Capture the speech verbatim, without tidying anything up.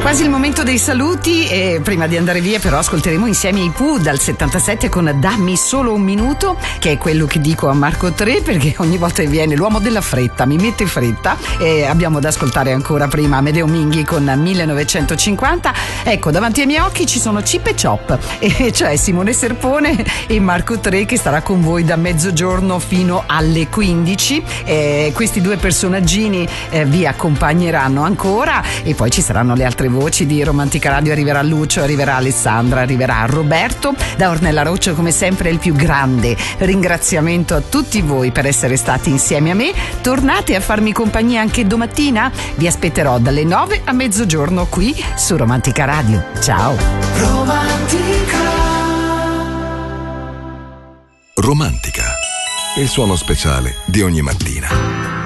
Quasi il momento dei saluti e prima di andare via però ascolteremo insieme i Pooh dal settantasette con Dammi solo un minuto, che è quello che dico a Marco tre perché ogni volta che viene l'uomo della fretta, mi mette fretta. E abbiamo da ascoltare ancora prima Amedeo Minghi con millenovecentocinquanta. Ecco, davanti ai miei occhi ci sono Chip e Chop, e cioè Simone Serpone e Marco tre che starà con voi da mezzogiorno fino alle quindici. E questi due personaggini eh, vi accompagneranno ancora e poi ci saranno le altre voci di Romantica Radio. Arriverà Lucio, arriverà Alessandra, arriverà Roberto. Da Ornella Roccio come sempre il più grande ringraziamento a tutti voi per essere stati insieme a me. Tornate a farmi compagnia anche domattina, vi aspetterò dalle nove a mezzogiorno qui su Romantica Radio. Ciao. Romantica. Romantica, il suono speciale di ogni mattina.